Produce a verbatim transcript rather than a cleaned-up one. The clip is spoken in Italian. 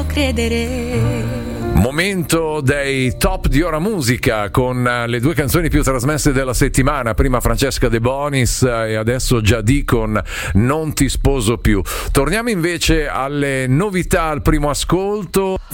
credere. Momento dei top di Ora Musica con le due canzoni più trasmesse della settimana, prima Francesca De Bonis e adesso Giadì con Non ti sposo più. Torniamo invece alle novità al primo ascolto.